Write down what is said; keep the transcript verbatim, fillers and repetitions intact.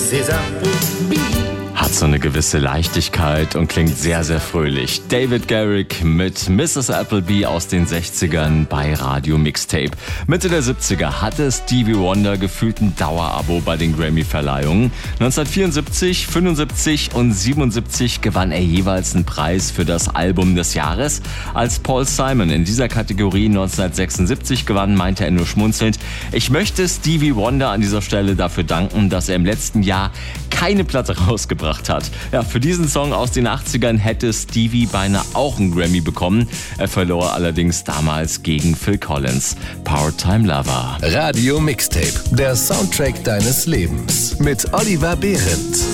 Missus Appleby. Hat so eine gewisse Leichtigkeit und klingt sehr, sehr fröhlich. David Garrick mit Missus Appleby aus den sechzigern bei Radio Mixtape. Mitte der siebziger hatte Stevie Wonder gefühlt ein Dauerabo bei den Grammy-Verleihungen. neunzehnhundertvierundsiebzig, fünfundsiebzig und siebenundsiebzig gewann er jeweils einen Preis für das Album des Jahres. Als Paul Simon in dieser Kategorie neunzehnhundertsechsundsiebzig gewann, meinte er nur schmunzelnd: Ich möchte Stevie Wonder an dieser Stelle dafür danken, dass er im letzten Jahr keine Platte rausgebracht hat. Ja, für diesen Song aus den achtzigern hätte Stevie beinahe auch einen Grammy bekommen. Er verlor allerdings damals gegen Phil Collins. Part-Time Lover. Radio Mixtape, der Soundtrack deines Lebens mit Oliver Behrendt.